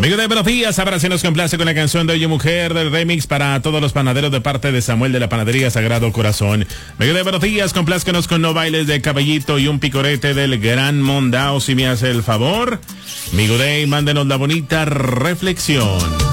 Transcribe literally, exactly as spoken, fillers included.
Amigo de buenos días, ahora se nos complace con la canción de Oye Mujer del remix para todos los panaderos de parte de Samuel de la Panadería Sagrado Corazón. Amigo de buenos días, complázcanos con No Bailes de Caballito y un picorete del Gran Mondao, si me hace el favor. Amigo de, mándenos la bonita reflexión.